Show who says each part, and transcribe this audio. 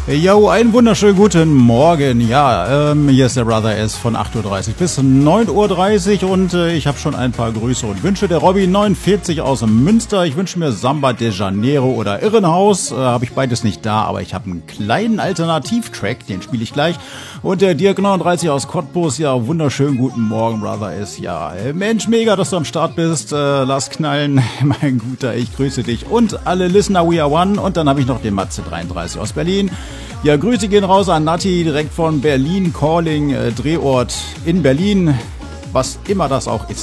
Speaker 1: Jo, einen wunderschönen guten Morgen. Ja, hier ist der Brother S von 8.30 Uhr bis 9.30 Uhr und ich habe schon ein paar Grüße und Wünsche. Der Robby 49 aus Münster. Ich wünsche mir Samba de Janeiro oder Irrenhaus. Habe ich beides nicht da, aber ich habe einen kleinen Alternativtrack, den spiele ich gleich. Und der Dirk 39 aus Cottbus. Ja, wunderschönen guten Morgen, Brother S. Ja, Mensch, mega, dass du am Start bist. Lass knallen, mein Guter, ich grüße dich. Und alle Listener, we are one. Und dann habe ich noch den Matze 33 aus Berlin. Ja, Grüße gehen raus an Nati, direkt von Berlin, Calling, Drehort in Berlin, was immer das auch ist.